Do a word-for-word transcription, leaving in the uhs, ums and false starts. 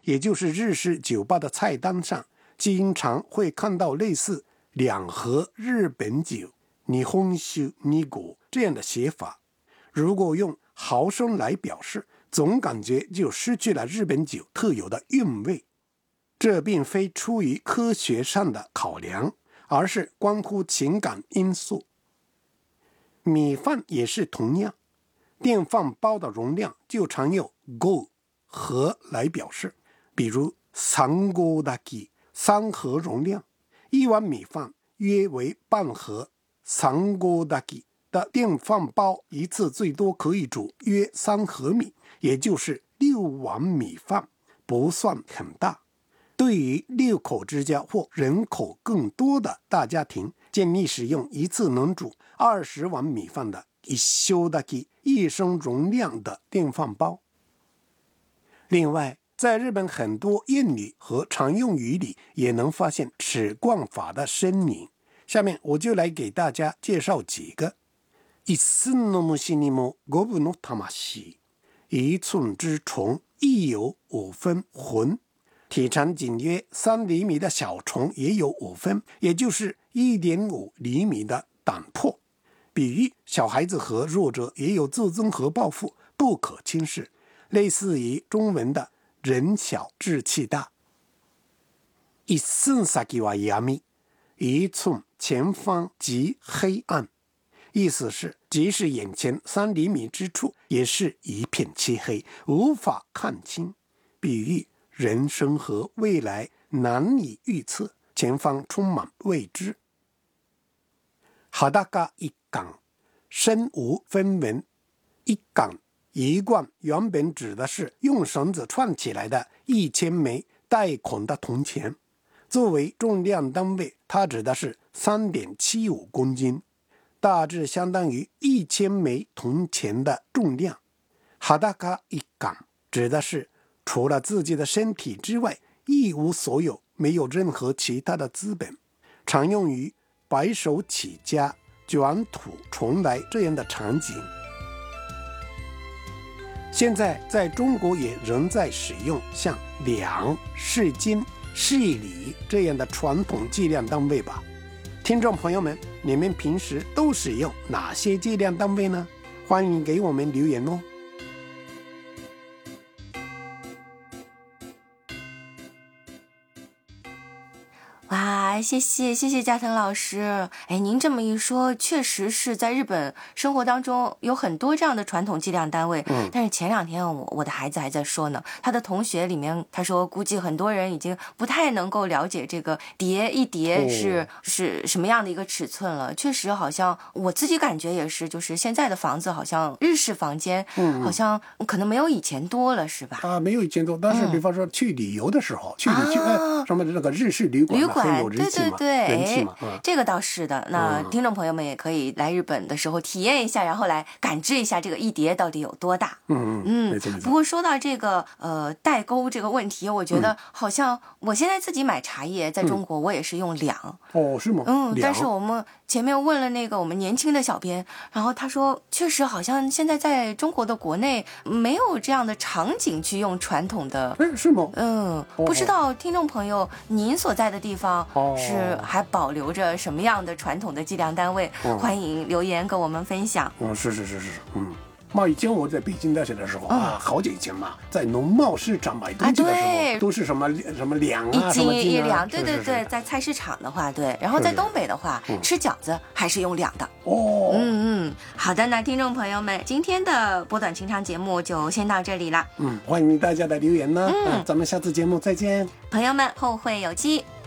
也就是日式酒吧的菜单上，经常会看到类似两盒日本酒日本酒にご这样的写法。如果用毫升来表示，总感觉就失去了日本酒特有的韵味。这并非出于科学上的考量，而是关乎情感因素。米饭也是同样，电饭煲的容量就常用ご盒来表示，比如三合炊き三盒容量，一碗米饭约为半盒，三合炊き的电饭煲一次最多可以煮约三盒米，也就是六碗米饭，不算很大。对于六口之家或人口更多的大家庭，建议使用一次能煮二十碗米饭的一升炊き一升容量的电饭煲。另外，在日本很多谚语和常用语里也能发现此惯法的身影。下面我就来给大家介绍几个。一寸の虫にも五分の魂，一寸之虫亦有五分魂。体长仅约三厘米的小虫也有五分，也就是 一点五厘米的胆魄。比喻小孩子和弱者也有自尊和抱负，不可轻视，类似于中文的人小志气大。一寸先は闇，一寸前方即黑暗，意思是即使眼前三厘米之处也是一片漆黑，无法看清。比喻人生和未来难以预测，前方充满未知。裸一貫，身无分文。一貫一贯原本指的是用绳子串起来的一千枚带孔的铜钱，作为重量单位，它指的是 三点七五公斤，大致相当于一千枚铜钱的重量。裸一貫指的是除了自己的身体之外一无所有，没有任何其他的资本，常用于白手起家、卷土重来这样的场景。现在在中国也仍在使用像两、市斤、市里这样的传统计量单位吧。听众朋友们，你们平时都使用哪些计量单位呢？欢迎给我们留言哦。 哇，谢谢谢谢加藤老师。哎，您这么一说，确实是在日本生活当中有很多这样的传统计量单位。嗯，但是前两天我我的孩子还在说呢，他的同学里面他说估计很多人已经不太能够了解这个叠一叠是、哦、是什么样的一个尺寸了。确实好像我自己感觉也是，就是现在的房子好像日式房间好像可能没有以前多了，是吧？ 啊，没有以前多，但是比方说去旅游的时候，嗯、去旅去、啊、什么这个日式旅馆、啊。 对对对， 哎、 嗯，这个倒是的。那听众朋友们也可以来日本的时候体验一下，然后来感知一下这个一叠到底有多大。 嗯嗯，没错没错。 不过说到这个呃代沟这个问题，我觉得好像我现在自己买茶叶在中国，我也是用两。 嗯、哦，是吗？ 嗯，但是我们前面问了那个我们年轻的小编，然后他说确实好像现在在中国的国内没有这样的场景去用传统的。 哎，是吗？ 嗯，哦、不知道听众朋友您所在的地方。是还保留着什么样的传统的计量单位、哦、欢迎留言跟我们分享。 嗯，是是是是，嗯。嘛，以前我在北京大学的时候、嗯、啊，好久以前嘛，在农贸市场买东西的时候，啊、都是什么什么两啊， 一斤一两， 啊、 对对对，在菜市场的话，对，然后在东北的话， 嗯、 吃饺子还是用两的。 哦， 嗯嗯，好的，那听众朋友们，今天的波短情长节目就先到这里了。 嗯，欢迎大家的留言呢。嗯，咱们下次节目再见， 朋友们，后会有期。